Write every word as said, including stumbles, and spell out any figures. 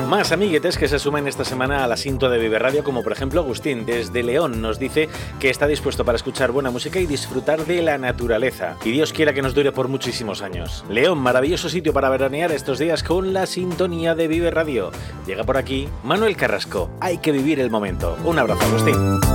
Más amiguetes que se sumen esta semana a la cinta de Vive Radio, como por ejemplo Agustín, desde León, nos dice que está dispuesto para escuchar buena música y disfrutar de la naturaleza. Y Dios quiera que nos dure por muchísimos años. León, maravilloso sitio para veranear estos días con la sintonía de Vive Radio. Llega por aquí Manuel Carrasco. Hay que vivir el momento. Un abrazo, Agustín.